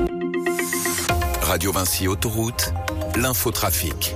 Radio Vinci Autoroute, l'infotrafic.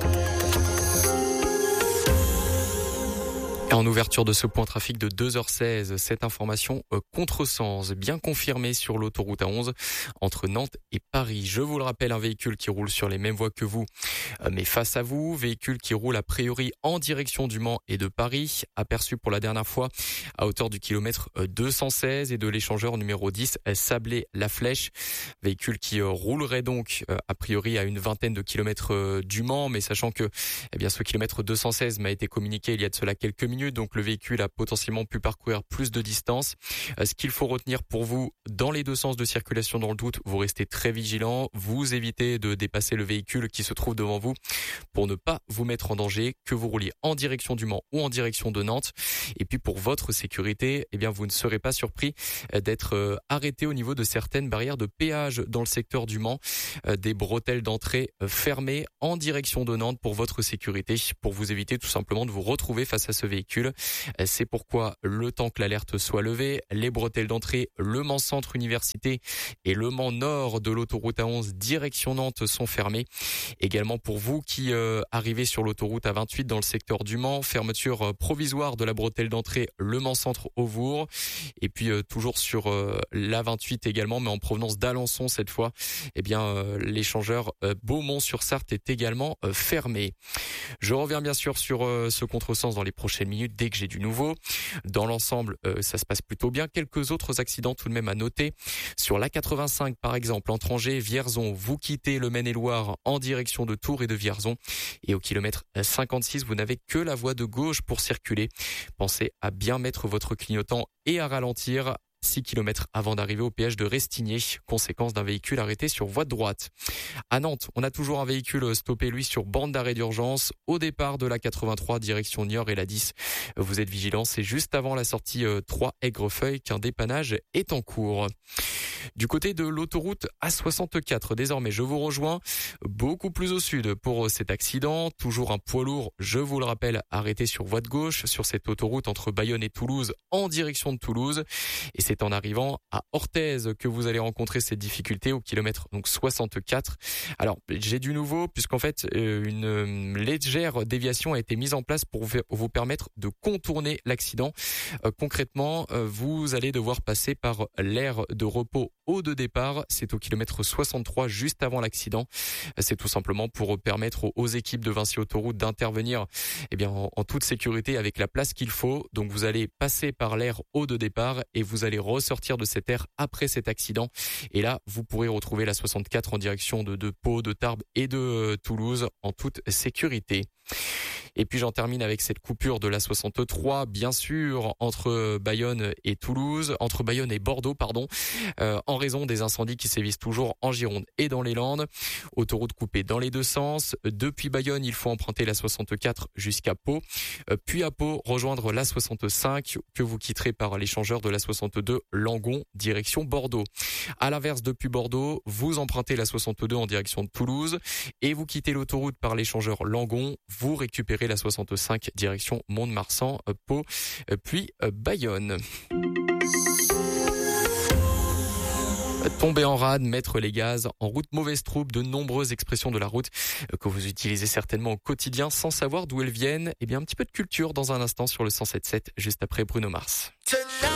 Et en ouverture de ce point trafic de 2h16, cette information contresens bien confirmée sur l'autoroute A11 entre Nantes et Paris. Je vous le rappelle, un véhicule qui roule sur les mêmes voies que vous, mais face à vous, véhicule qui roule a priori en direction du Mans et de Paris, aperçu pour la dernière fois à hauteur du kilomètre 216 et de l'échangeur numéro 10 Sablé-La Flèche. Véhicule qui roulerait donc a priori à une vingtaine de kilomètres du Mans, mais sachant que ce kilomètre 216 m'a été communiqué il y a de cela quelques minutes, donc le véhicule a potentiellement pu parcourir plus de distance. Ce qu'il faut retenir pour vous, dans les deux sens de circulation dans le doute, vous restez très vigilant, vous évitez de dépasser le véhicule qui se trouve devant vous pour ne pas vous mettre en danger, que vous rouliez en direction du Mans ou en direction de Nantes. Et puis pour votre sécurité, vous ne serez pas surpris d'être arrêté au niveau de certaines barrières de péage dans le secteur du Mans, des bretelles d'entrée fermées en direction de Nantes pour votre sécurité, pour vous éviter tout simplement de vous retrouver face à ce véhicule. C'est pourquoi le temps que l'alerte soit levée, les bretelles d'entrée, le Mans Centre Université et le Mans Nord de l'autoroute A11 direction Nantes sont fermés. Également pour vous qui arrivez sur l'autoroute A28 dans le secteur du Mans, fermeture provisoire de la bretelle d'entrée le Mans Centre Auvour. Et puis toujours sur l'A28 également, mais en provenance d'Alençon cette fois, l'échangeur Beaumont-sur-Sarthe est également fermé. Je reviens bien sûr sur ce contresens dans les prochaines minutes dès que j'ai du nouveau. Dans l'ensemble, ça se passe plutôt bien. Quelques autres accidents tout de même à noter. Sur l'A85 par exemple, entre Angers et Vierzon, vous quittez le Maine-et-Loire en direction de Tours et de Vierzon. Et au kilomètre 56, vous n'avez que la voie de gauche pour circuler. Pensez à bien mettre votre clignotant et à ralentir. 6 km avant d'arriver au péage de Restigné, conséquence d'un véhicule arrêté sur voie de droite. À Nantes, on a toujours un véhicule stoppé, lui, sur bande d'arrêt d'urgence, au départ de la 83, direction Niort et la 10. Vous êtes vigilants, c'est juste avant la sortie 3 Aigrefeuille qu'un dépannage est en cours. Du côté de l'autoroute A64, désormais, je vous rejoins beaucoup plus au sud pour cet accident. Toujours un poids lourd, je vous le rappelle, arrêté sur voie de gauche, sur cette autoroute entre Bayonne et Toulouse, en direction de Toulouse. Et c'est en arrivant à Orthez que vous allez rencontrer cette difficulté au kilomètre donc 64. Alors, j'ai du nouveau puisqu'en fait, une légère déviation a été mise en place pour vous permettre de contourner l'accident. Concrètement, vous allez devoir passer par l'aire de repos haut de départ. C'est au kilomètre 63, juste avant l'accident. C'est tout simplement pour permettre aux équipes de Vinci Autoroute d'intervenir en toute sécurité avec la place qu'il faut. Donc, vous allez passer par l'aire haut de départ et vous allez ressortir de cette aire après cet accident. Et là, vous pourrez retrouver la 64 en direction de Pau, de Tarbes et de Toulouse en toute sécurité. Et puis j'en termine avec cette coupure de la 63, bien sûr, entre Bayonne et Toulouse, entre Bayonne et Bordeaux, en raison des incendies qui sévissent toujours en Gironde et dans les Landes. Autoroute coupée dans les deux sens. Depuis Bayonne, il faut emprunter la 64 jusqu'à Pau. Puis à Pau, rejoindre la 65 que vous quitterez par l'échangeur de la 62 Langon, direction Bordeaux. À l'inverse, depuis Bordeaux, vous empruntez la 62 en direction de Toulouse et vous quittez l'autoroute par l'échangeur Langon. Vous récupérez la 65 direction Mont-de-Marsan, Pau, puis Bayonne. Tomber en rade, mettre les gaz en route, mauvaise troupe, de nombreuses expressions de la route que vous utilisez certainement au quotidien sans savoir d'où elles viennent. Un petit peu de culture dans un instant sur le 107.7, juste après Bruno Mars.